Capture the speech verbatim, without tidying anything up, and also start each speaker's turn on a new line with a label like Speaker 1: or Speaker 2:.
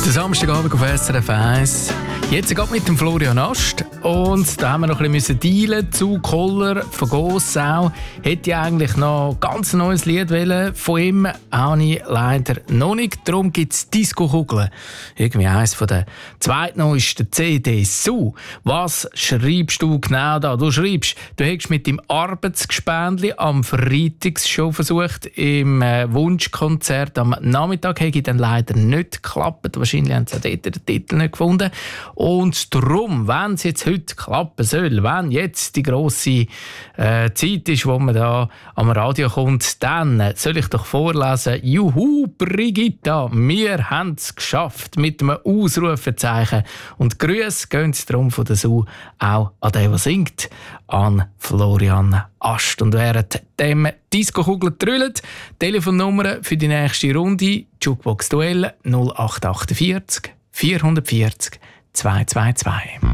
Speaker 1: Der Samstagabend auf S R F eins. Jetzt geht mit dem Florian Ast. Und da haben wir noch ein bisschen dealen. Zu Koller von Gossau hätte ich eigentlich noch ein ganz neues Lied wollen. Von ihm habe ich leider noch nicht. Darum gibt es Disco-Kugeln. Irgendwie eines von der zweitneuesten C D. So, was schreibst du genau da? Du schreibst, du hättest mit dem Arbeitsgespendli am Freitag schon versucht, im äh, Wunschkonzert am Nachmittag. Hätte ich dann leider nicht geklappt. Wahrscheinlich haben sie dort den Titel nicht gefunden. Und darum, wenn es jetzt heute klappen soll, wenn jetzt die grosse äh, Zeit ist, wo man da am Radio kommt, dann soll ich doch vorlesen: Juhu, Brigitta, wir haben es geschafft, mit einem Ausrufezeichen. Und Grüße gehen darum von der Su auch an den, der singt, an Florian Ast. Und während dem Disco-Kugel trüllt, Telefonnummer für die nächste Runde, Jukebox Duell null acht vier acht, vier vier null zwei zwei zwei.